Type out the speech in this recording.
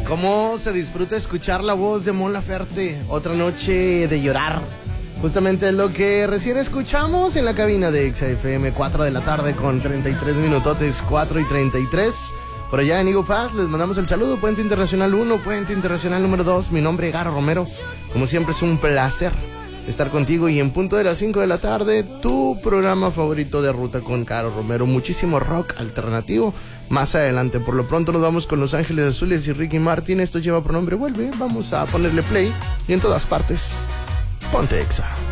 ¿Cómo se disfruta escuchar la voz de Mon Laferte? Otra noche de llorar. Justamente es lo que recién escuchamos en la cabina de XFM, 4 de la tarde con 33 minutotes, 4:33. Por allá en Eagle Pass les mandamos el saludo, Puente Internacional 1, Puente Internacional número 2. Mi nombre es Garo Romero. Como siempre es un placer estar contigo y en punto de las 5 de la tarde, tu programa favorito de ruta con Garo Romero. Muchísimo rock alternativo más adelante. Por lo pronto nos vamos con Los Ángeles Azules y Ricky Martin. Esto lleva por nombre Vuelve. Vamos a ponerle play y en todas partes, ponte Exa.